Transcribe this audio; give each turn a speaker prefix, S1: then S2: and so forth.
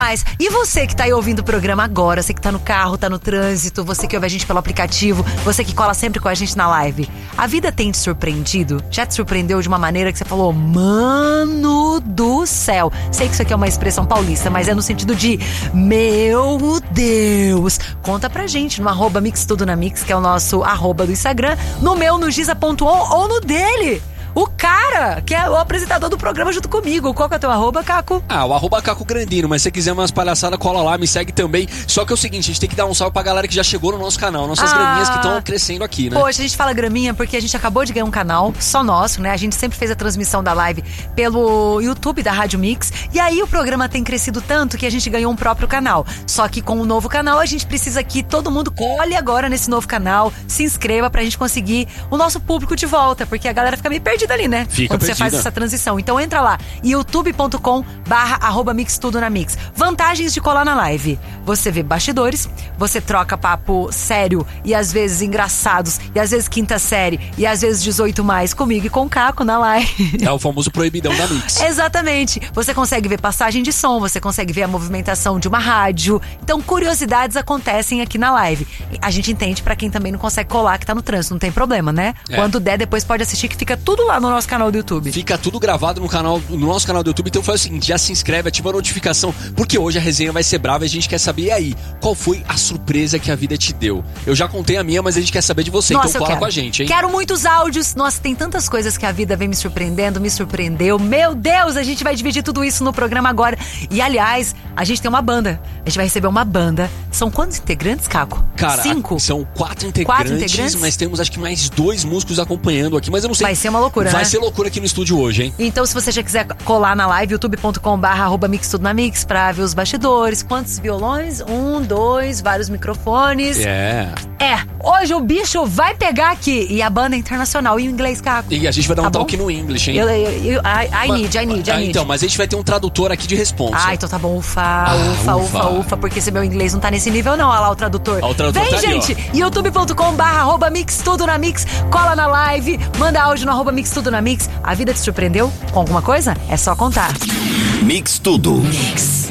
S1: demais. E você que tá aí ouvindo o programa agora, você que tá no carro, tá no trânsito, você que ouve a gente pelo aplicativo, você que cola sempre com a gente na live. A vida tem te surpreendido? Já te surpreendeu de uma maneira que você falou, mano do céu? Sei que isso aqui é uma expressão paulista, mas é no sentido de, meu Deus. Conta pra gente no @mixtudonamix, que é o nosso @ do Instagram, no meu, no giza.on ou no dele. O cara, que é o apresentador do programa junto comigo. Qual que é o teu @, Caco?
S2: O @Caco Grandino, mas se você quiser umas palhaçadas, cola lá, me segue também. Só que é o seguinte, a gente tem que dar um salve pra galera que já chegou no nosso canal, nossas graminhas que estão crescendo aqui, né?
S1: Poxa, a gente fala graminha porque a gente acabou de ganhar um canal só nosso, né? A gente sempre fez a transmissão da live pelo YouTube da Rádio Mix, e aí o programa tem crescido tanto que a gente ganhou um próprio canal. Só que com o novo canal, a gente precisa que todo mundo colhe agora nesse novo canal, se inscreva pra gente conseguir o nosso público de volta, porque a galera fica meio perdida ali, né?
S2: Fica
S1: quando
S2: perdida.
S1: Você faz essa transição. Então entra lá, youtube.com/@mixtudonamix. Vantagens de colar na live. Você vê bastidores, você troca papo sério e às vezes engraçados, e às vezes quinta série, e às vezes 18+, comigo e com o Caco na live.
S2: É o famoso proibidão da Mix.
S1: Exatamente. Você consegue ver passagem de som, você consegue ver a movimentação de uma rádio. Então, curiosidades acontecem aqui na live. A gente entende pra quem também não consegue colar, que tá no trânsito, não tem problema, né? Quando der, depois pode assistir, que fica tudo lá no nosso canal do YouTube.
S2: Fica tudo gravado no nosso canal do YouTube. Então faz o seguinte, já se inscreve, ativa a notificação, porque hoje a resenha vai ser brava e a gente quer saber, e aí, qual foi a surpresa que a vida te deu? Eu já contei a minha, mas a gente quer saber de você.
S1: Nossa,
S2: então cola com a gente, hein?
S1: Quero muitos áudios. Nossa, tem tantas coisas que a vida vem me surpreendendo, me surpreendeu. Meu Deus, a gente vai dividir tudo isso no programa agora. E aliás, a gente tem uma banda. A gente vai receber uma banda. São quantos integrantes, Caco?
S2: Cara,
S1: 5?
S2: São 4 integrantes, mas temos acho que mais 2 músicos acompanhando aqui, mas eu não sei.
S1: Vai ser uma loucura,
S2: Vai
S1: né?
S2: ser loucura aqui no estúdio hoje, hein?
S1: Então, se você já quiser colar na live, youtube.com/@mixtudonamix pra ver os bastidores. Quantos violões? 1, 2, vários microfones. Hoje o bicho vai pegar aqui. E a banda é internacional. E o inglês, Caco?
S2: E a gente vai dar um talk no English, hein?
S1: I need.
S2: Então, mas a gente vai ter um tradutor aqui de responsa.
S1: Então tá bom. Ufa, porque esse meu inglês não tá nesse nível não. Olha lá o tradutor.
S2: O tradutor
S1: vem,
S2: tá
S1: gente,
S2: ali,
S1: youtube.com/@mixtudonamix. Cola na live, manda áudio no @mixtudonamix. A vida te surpreendeu com alguma coisa? É só contar.
S3: Mix Tudo.
S1: Mix.